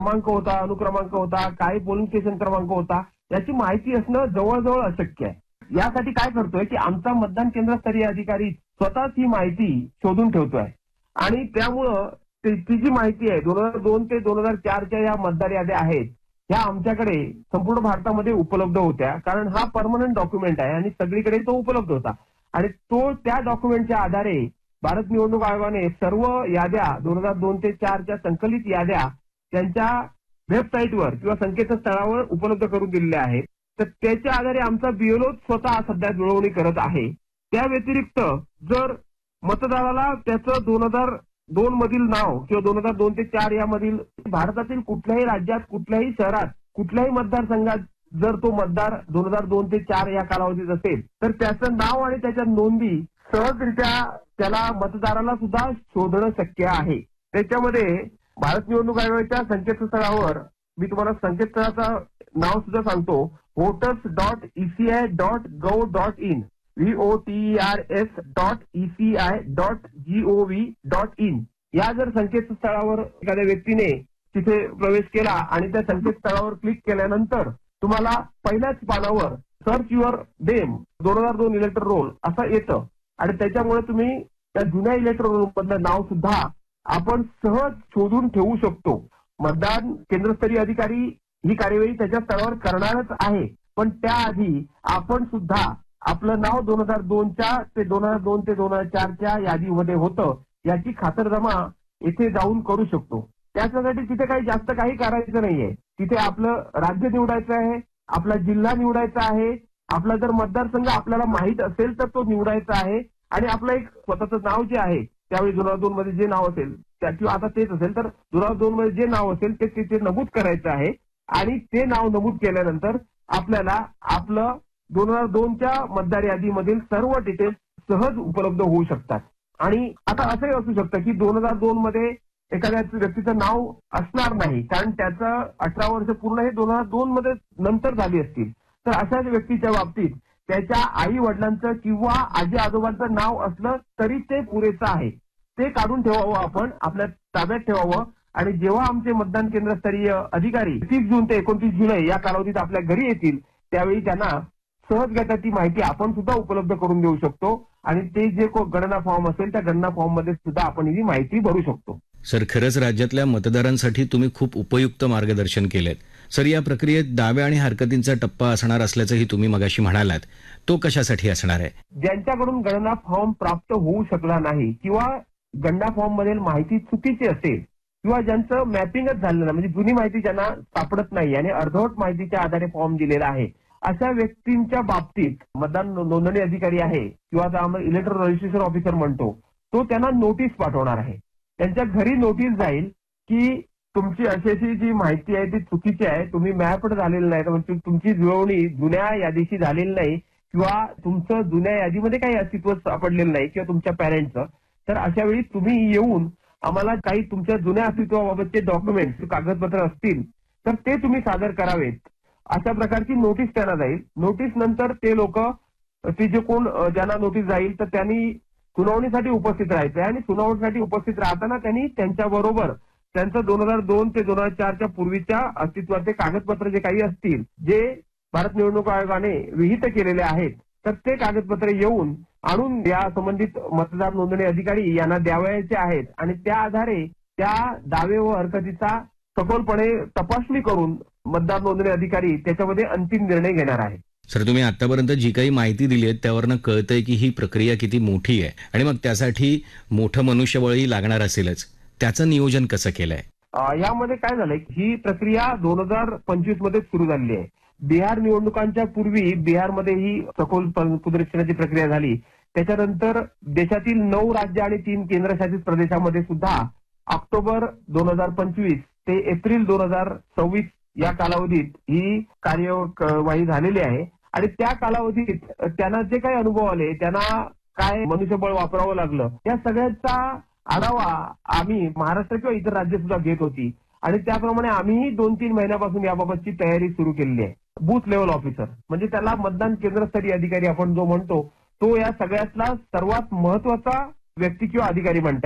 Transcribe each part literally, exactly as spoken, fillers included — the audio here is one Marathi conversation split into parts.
क्रमांक होता, अनुक्रमांक होता, काय पोलिंग स्टेशन क्रमांक होता, याची माहिती असणं जवळजवळ अशक्य आहे. यासाठी काय करतोय की आमचा मतदान केंद्रस्तरीय अधिकारी स्वतःच ही माहिती शोधून ठेवतोय आणि त्यामुळं ती जी माहिती आहे दोन हजार दोन ते दोन हजार चारच्या या मतदार याद्या आहेत ह्या आमच्याकडे संपूर्ण भारतामध्ये उपलब्ध होत्या, कारण हा परमनंट डॉक्युमेंट आहे आणि सगळीकडे तो उपलब्ध होता आणि तो त्या डॉक्युमेंटच्या आधारे भारत निवडणूक आयोगाने सर्व याद्या दोन हजार दोन ते चारच्या संकलित याद्या त्यांच्या वेबसाईटवर किंवा संकेतस्थळावर उपलब्ध करून दिलेल्या आहेत. तर त्याच्या आधारे आमचा बीएलओ स्वतः सध्या जुळवणी करत आहे. त्या व्यतिरिक्त जर मतदाराला त्याचं दोन हजार दोन मधील नाव किंवा दोन हजार दोन ते चार यामधील भारतातील कुठल्याही राज्यात कुठल्याही शहरात कुठल्याही मतदारसंघात जर तो मतदार दोन हजार दोन ते चार या कालावधीत असेल तर त्याचं नाव आणि त्याच्या नोंदी सहजरित्या त्याला मतदाराला सुद्धा शोधणं शक्य आहे. त्याच्यामध्ये भारत निवडणूक आयोगाच्या संकेतस्थळावर मी तुम्हाला संकेतस्थळाचं नाव सुद्धा सांगतो, voters dot ECI dot gov dot in V O T R S dot ECI dot G O V dot in या जर संकेतस्थळावर एखाद्या व्यक्तीने तिथे प्रवेश केला आणि त्या संकेतस्थळावर क्लिक केल्यानंतर तुम्हाला पहिल्याच पानावर सर्च युअर नेम दोन हजार दोन इलेक्टर रोल असं येतं आणि त्याच्यामुळे तुम्ही त्या जुन्या इलेक्टर रोल मधलं नाव सुद्धा आपण सहज शोधून ठेवू शकतो. मतदान केंद्रस्तरीय अधिकारी ही कार्यवाही त्याच्या स्थळावर करणारच आहे, पण त्याआधी आपण सुद्धा आपलं नाव दोन हजार दोनच्या ते दोन हजार दोन ते दोन हजार चारच्या यादीमध्ये होतं याची खातरजमा येथे जाऊन करू शकतो. त्याच्यासाठी तिथे काही जास्त काही करायचं नाहीये. तिथे आपलं राज्य निवडायचं आहे, आपला जिल्हा निवडायचा आहे, आपला जर मतदारसंघ आपल्याला माहित असेल तर तो निवडायचा आहे आणि आपलं एक स्वतःचं नाव जे आहे त्यावेळी दोन हजार दोन मध्ये जे नाव असेल त्या किंवा आता तेच असेल तर दोन हजार दोन मध्ये जे नाव असेल ते तिथे नमूद करायचं आहे आणि ते नाव नमूद केल्यानंतर आपल्याला आपलं दोन हजार दोनच्या मतदार यादीमधील सर्व डिटेल्स सहज उपलब्ध होऊ शकतात. आणि आता असंही असू शकतं की दोन हजार दोन मध्ये एखाद्या व्यक्तीचं नाव असणार नाही, कारण त्याचं अठरा वर्ष पूर्ण हे दोन हजार दोन मध्ये नंतर झाली असतील. तर अशाच व्यक्तीच्या बाबतीत त्याच्या आई वडिलांचं किंवा आजी आजोबांचं नाव असलं तरी ते पुरेसं आहे. ते काढून ठेवावं, आपण आपल्या ताब्यात ठेवावं आणि जेव्हा आमचे मतदान केंद्रस्तरीय अधिकारी तीस जून ते एकोणतीस जुलै या कालावधीत आपल्या घरी येतील त्यावेळी त्यांना सहजगत्या ती माहिती आपण सुद्धा उपलब्ध करून देऊ शकतो आणि ते जे गणना फॉर्म असेल त्या गणना फॉर्म मध्ये सुद्धा आपण ही माहिती भरू शकतो. सर, खरंच राज्यातल्या मतदारांसाठी तुम्ही खूप उपयुक्त मार्गदर्शन केलेत. सर, या प्रक्रियेत दावे आणि हरकतींचा टप्पा असणार असल्याचंही तुम्ही मगाशी म्हणालात, तो कशासाठी असणार आहे? ज्यांच्याकडून गणना फॉर्म प्राप्त होऊ शकला नाही किंवा गणना फॉर्म मधील माहिती चुकीची असेल किंवा ज्यांचं मॅपिंगच झालं नाही, म्हणजे जुनी माहिती ज्यांना सापडत नाही आणि अर्धवट माहितीच्या आधारे फॉर्म दिलेला आहे, अशा व्यक्तींच्या बाबतीत मतदान नोंदणी अधिकारी आहे किंवा आपण इलेक्ट्रॉनिक रजिस्ट्रेशन ऑफिसर म्हणतो तो त्यांना नोटीस पाठवणार आहे. त्यांच्या घरी नोटीस जाईल की तुमची अशी अशी जी माहिती आहे ती चुकीची आहे, तुम्ही मॅपड झालेलं नाही, म्हणजे तुमची जुळवणी जुन्या यादीशी झालेली नाही किंवा तुमचं जुन्या यादीमध्ये काही अस्तित्व सापडलेलं नाही किंवा तुमच्या पॅरेंटचं, तर अशा वेळी तुम्ही येऊन आम्हाला काही तुमच्या जुन्या अस्तित्वाबाबतचे डॉक्युमेंट्स कागदपत्र असतील तर ते तुम्ही सादर करावेत. अशा प्रकारची नोटीस त्यांना जाईल. नोटीस नंतर ते लोक ते जे कोण ज्यांना नोटीस जाईल तर त्यांनी सुनावणीसाठी उपस्थित राहायचं आणि सुनावणीसाठी उपस्थित राहताना त्यांनी त्यांच्या बरोबर त्यांचं दोन हजार दोन ते दोन हजार चारच्या पूर्वीच्या अस्तित्वाचे कागदपत्र जे काही असतील जे भारत निवडणूक आयोगाने विहित केलेले आहेत तर ते कागदपत्र येऊन आणून या संबंधित मतदार नोंदणी अधिकारी यांना द्यावयाचे आहेत आणि त्या आधारे त्या दावे व हरकतीचा सखोलपणे तपासणी करून मतदार नोंदणी अधिकारी त्याच्यामध्ये अंतिम निर्णय घेणार आहे. सर, तुम्ही आतापर्यंत जी काही माहिती दिली आहे त्यावरनं कळतंय की ही प्रक्रिया किती मोठी आहे आणि मग त्यासाठी मोठं मनुष्यबळही लागणार असेलच. त्याचं नियोजन कसं केलंय? यामध्ये काय झालंय, ही प्रक्रिया दोन हजार पंचवीस मध्ये सुरू झालेली आहे. बिहार निवडणुकांच्या पूर्वी बिहारमध्ये ही सखोल पुनरीक्षणाची प्रक्रिया झाली. त्याच्यानंतर देशातील नऊ राज्य आणि तीन केंद्रशासित प्रदेशामध्ये सुद्धा ऑक्टोबर दोन हजार पंचवीस ते एप्रिल दोन हजार सव्वीस या कालावधीत ही कार्यवाही झालेली आहे आणि त्या कालावधीत त्यांना जे काही अनुभव आले, त्यांना काय मनुष्यबळ वापरावं लागलं, या सगळ्याचा आढावा आम्ही महाराष्ट्र किंवा इतर राज्य सुद्धा घेत होती आणि त्याप्रमाणे आम्हीही दोन तीन महिन्यापासून याबाबतची तयारी सुरू केलेली आहे. बूथ लेव्हल ऑफिसर म्हणजे त्याला मतदान केंद्रस्तरीय अधिकारी आपण जो म्हणतो तो या सगळ्यातला सर्वात महत्वाचा व्यक्ती किंवा अधिकारी म्हणता येईल.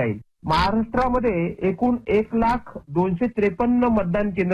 महाराष्ट्रामध्ये एकूण एक लाख दोनशे त्रेपन्न मतदान केंद्र